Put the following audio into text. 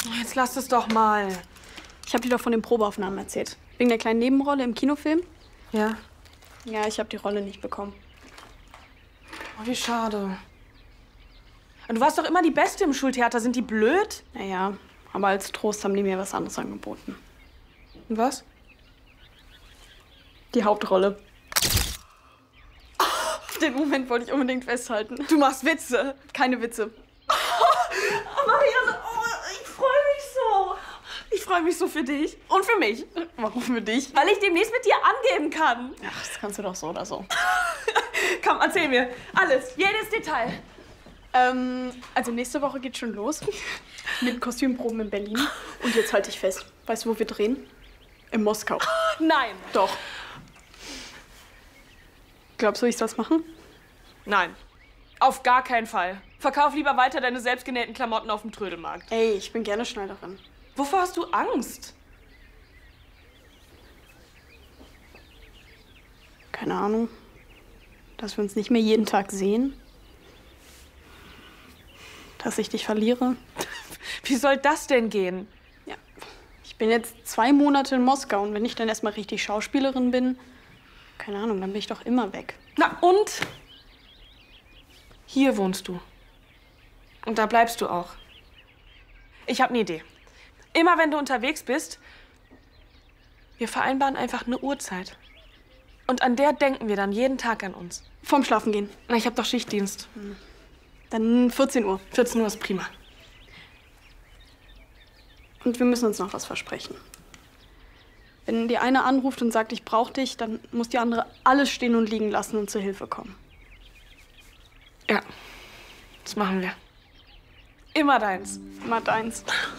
Jetzt lass es doch mal. Ich habe dir doch von den Probeaufnahmen erzählt. Wegen der kleinen Nebenrolle im Kinofilm. Ja? Ja, ich habe die Rolle nicht bekommen. Oh, wie schade. Und du warst doch immer die Beste im Schultheater. Sind die blöd? Naja, aber als Trost haben die mir was anderes angeboten. Und was? Die Hauptrolle. Den Moment wollte ich unbedingt festhalten. Du machst Witze. Keine Witze. Oh, Marianne, ich freue mich so. Ich freue mich so für dich. Und für mich. Warum für dich? Weil ich demnächst mit dir angeben kann. Ach, das kannst du doch so oder so. Komm, erzähl mir. Alles, jedes Detail. Also nächste Woche geht's schon los. Mit Kostümproben in Berlin. Und jetzt halte ich fest. Weißt du, wo wir drehen? In Moskau. Nein. Doch. Glaubst du, ich soll's machen? Nein. Auf gar keinen Fall. Verkauf lieber weiter deine selbstgenähten Klamotten auf dem Trödelmarkt. Ey, ich bin gerne Schneiderin. Wovor hast du Angst? Keine Ahnung. Dass wir uns nicht mehr jeden Tag sehen. Dass ich dich verliere. Wie soll das denn gehen? Ja. Ich bin jetzt 2 Monate in Moskau und wenn ich dann erstmal richtig Schauspielerin bin, keine Ahnung, dann bin ich doch immer weg. Na und? Hier wohnst du. Und da bleibst du auch. Ich habe eine Idee. Immer wenn du unterwegs bist, wir vereinbaren einfach eine Uhrzeit. Und an der denken wir dann jeden Tag an uns. Vorm Schlafen gehen. Na, ich habe doch Schichtdienst. Dann 14 Uhr. 14 Uhr ist prima. Und wir müssen uns noch was versprechen. Wenn die eine anruft und sagt, ich brauche dich, dann muss die andere alles stehen und liegen lassen und zur Hilfe kommen. Ja, das machen wir. Immer deins. Immer deins.